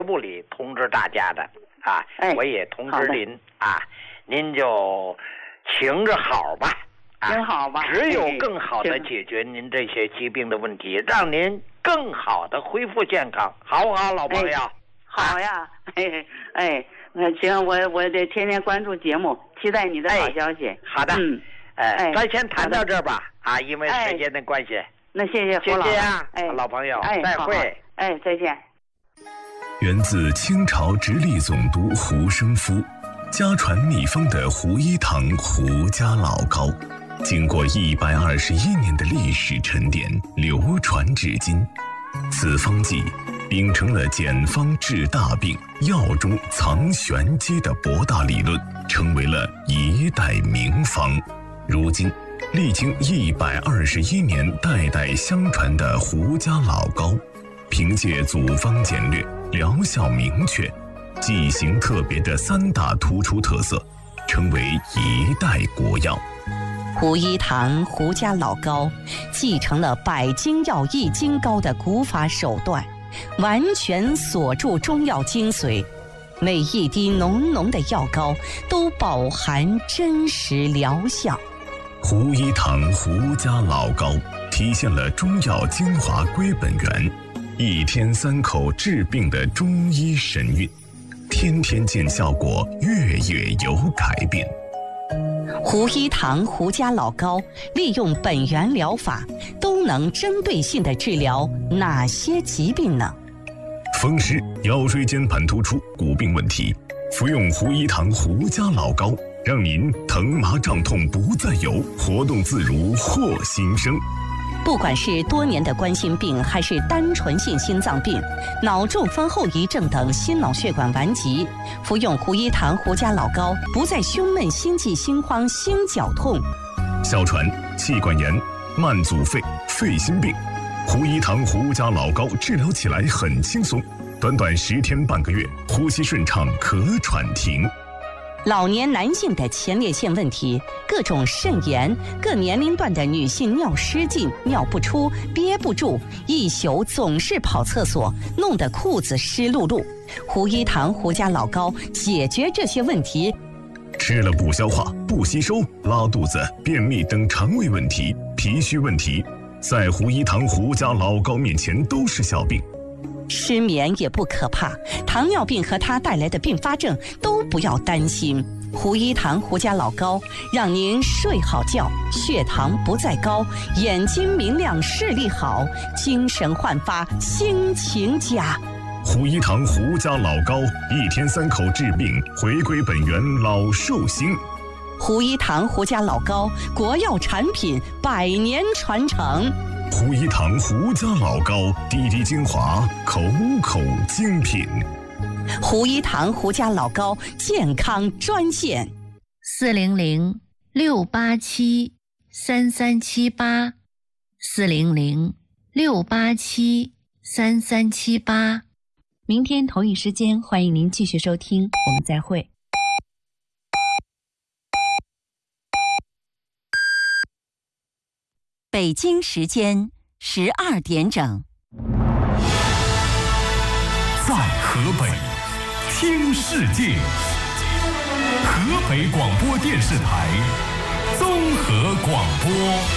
部里通知大家的啊，我也通知您啊，您就行着好吧， 行好吧， 只有更好的解决您这些疾病的问题，让您更好的恢复健康，好不好，老朋友？ 好呀，那行，我得天天关注节目，期待你的好消息。 好的，咱先谈到这儿吧，因为时间的关系。 那谢谢胡老师， 老朋友，再会。 再见。 源自清朝直隶总督胡生夫，家传秘方的胡一堂胡家老膏，经过121年的历史沉淀，流传至今。此方剂秉承了简方治大病、药中藏玄机的博大理论，成为了一代名方。如今历经121年代代相传的胡家老膏，凭借组方简略、疗效明确、剂型特别的3大突出特色，成为一代国药。 胡一堂胡家老膏继承了百金药易筋膏的古法手段，完全锁住中药精髓，每一滴浓浓的药膏都饱含真实疗效。 胡一堂胡家老膏体现了中药精华归本源，1天3口治病的中医神韵，天天见效果，月月有改变。 胡一堂胡家老膏利用本源疗法，都能针对性地治疗哪些疾病呢？ 风湿、腰椎间盘突出、骨病问题，服用胡一堂胡家老膏，让您疼麻胀痛不再有，活动自如获新生。 不管是多年的冠心病，还是单纯性心脏病、脑中风后遗症等心脑血管顽疾，服用胡一堂胡家老膏，不再胸闷、心悸、心慌、心绞痛。 哮喘、气管炎、慢阻肺、肺心病，胡一堂胡家老膏治疗起来很轻松，短短10天半个月，呼吸顺畅，咳喘停。 老年男性的前列腺问题，各种肾炎，各年龄段的女性尿失禁、尿不出、憋不住，一宿总是跑厕所，弄得裤子湿漉漉。胡一堂胡家老膏解决这些问题。 吃了不消化、不吸收、拉肚子、便秘等肠胃问题、脾虚问题，在胡一堂胡家老膏面前都是小病。 失眠也不可怕，糖尿病和它带来的并发症都不要担心。胡一堂胡家老膏让您睡好觉，血糖不再高，眼睛明亮，视力好，精神焕发，心情佳。 胡一堂胡家老膏1天3口治病，回归本源，老寿星。 胡一堂胡家老膏，国药产品，100年传承。 胡一堂胡家老膏，滴滴精华，口口精品。 胡一堂胡家老膏健康专线 400-687-3378，400-687-3378。明天同一时间，欢迎您继续收听，我们再会。 北京时间12点整。 在河北听世界，河北广播电视台综合广播。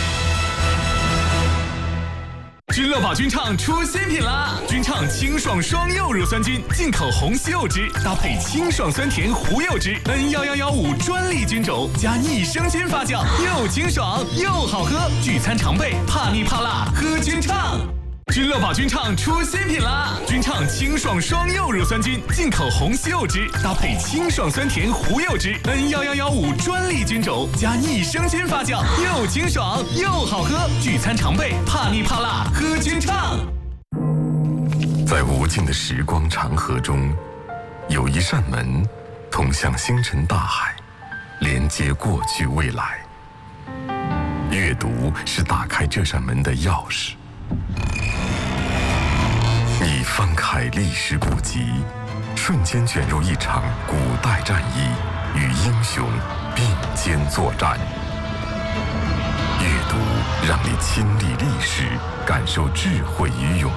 君乐宝君畅出新品啦！君畅清爽双柚乳酸菌，进口红西柚汁，搭配清爽酸甜胡柚汁 N11115专利菌种，加益生菌发酵，又清爽又好喝，聚餐常备，怕腻怕辣，喝君畅。君乐宝君畅出新品啦！君畅清爽双柚乳酸菌，进口红西柚汁，搭配清爽酸甜胡柚汁 N11115专利菌种，加益生菌发酵，又清爽又好喝，聚餐常备，怕腻怕辣，喝君畅。 在无尽的时光长河中，有一扇门通向星辰大海，连接过去未来。阅读是打开这扇门的钥匙。你翻开历史古籍，瞬间卷入一场古代战役，与英雄并肩作战。阅读让你亲历历史，感受智慧与勇